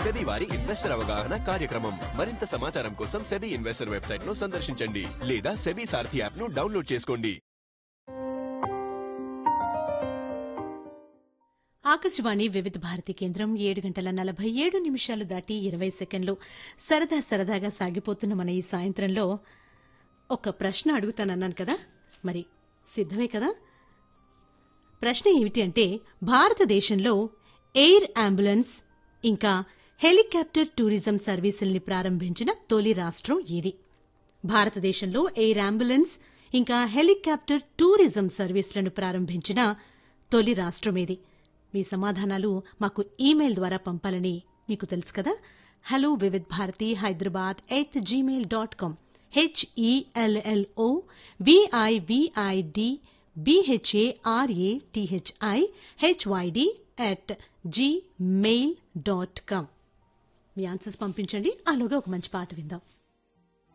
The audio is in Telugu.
సెబీ వారి ఇన్వెస్టర్ అవగాహన కార్యక్రమం. మరింత సమాచారం కోసం సెబీ ఇన్వెస్టర్ వెబ్సైట్ ను సందర్శించండి లేదా సెబీ సారథి యాప్ ను డౌన్లోడ్ చేసుకోండి. ఆకాశవాణి వివిధ భారతి కేంద్రం 7:47 దాటి 20 సెకండ్లు. సరదాగా సాగిపోతున్న మన ఈ సాయంత్రంలో ఒక ప్రశ్న అడుగుతానన్నాను కదా, మరి సిద్ధమే కదా? ప్రశ్న ఏమిటి అంటే, భారతదేశంలో ఎయిర్ అంబులెన్స్ ఇంకా హెలికాప్టర్ టూరిజం సర్వీసుల్ని ప్రారంభించిన తొలి రాష్ట్రం ఏది? భారతదేశంలో ఎయిర్ అంబులెన్స్ ఇంకా హెలికాప్టర్ టూరిజం సర్వీసులను ప్రారంభించిన తొలి రాష్ట్రం ఏది? మీ సమాధానాలు మాకు ఈమెయిల్ ద్వారా పంపాలని మీకు తెలుసు కదా. Hello Vividh Bharati Hyderabad @gmail.com HELLOVIVIDBHARATHIHYD@gmail.com. మీ ఆన్సర్స్ పంపించండి. అలాగే ఒక మంచి పాట విందాం.